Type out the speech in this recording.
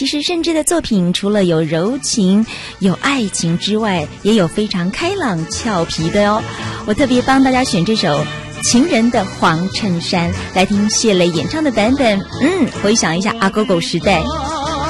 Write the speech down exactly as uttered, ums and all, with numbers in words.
其实甚至的作品除了有柔情有爱情之外，也有非常开朗俏皮的哦。我特别帮大家选这首情人的黄衬衫，来听谢雷演唱的版本。嗯，回想一下阿狗狗时代